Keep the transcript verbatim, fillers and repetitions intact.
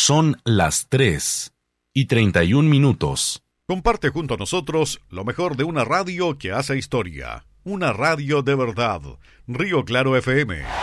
Son las tres y treinta y un minutos. Comparte junto a nosotros lo mejor de una radio que hace historia. Una radio de verdad. Río Claro F M.